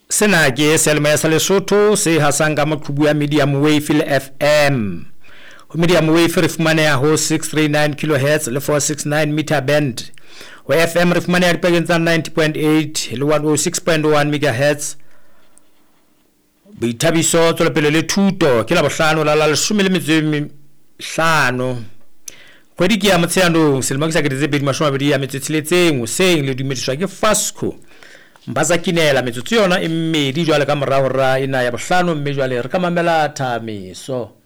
Sena ke selma ya Lesotho se hasang ka maqhubu ya medium wave le FM. Medium wave re fumaneha ho 639 kHz le 469 meter band. Ho FM re fumaneha dipakeng tsa 90.8 le 106.1 MHz. Boithabiso tswelopele le thuto ke la bohlano la 15. Kgwedi ke ya Motsheanong selemo ke sa 2026 hoseng le dumediswa ke Fasco Mbaza Kinela metsotso yona e mmedi jwale ka morao ra ena ya bohlano mme jwale re ka mamela thamiso.